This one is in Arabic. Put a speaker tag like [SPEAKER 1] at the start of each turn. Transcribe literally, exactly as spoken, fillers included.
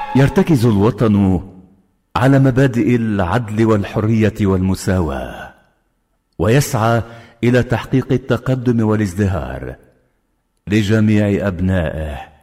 [SPEAKER 1] يرتكز الوطن على مبادئ العدل والحرية والمساواة، ويسعى إلى تحقيق التقدم والازدهار لجميع أبنائه